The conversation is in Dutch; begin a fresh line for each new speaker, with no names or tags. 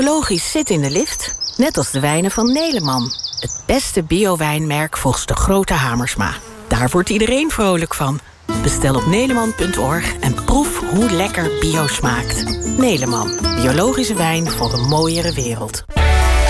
Biologisch zit in de lift, net als de wijnen van Neleman. Het beste bio-wijnmerk volgens de grote Hamersma. Daar wordt iedereen vrolijk van. Bestel op neleman.org en proef hoe lekker bio smaakt. Neleman, biologische wijn voor een mooiere wereld.